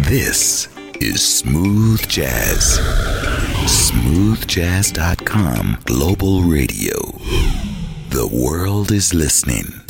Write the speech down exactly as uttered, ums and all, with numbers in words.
This is Smooth Jazz. smooth jazz dot com Global Radio. The world is listening.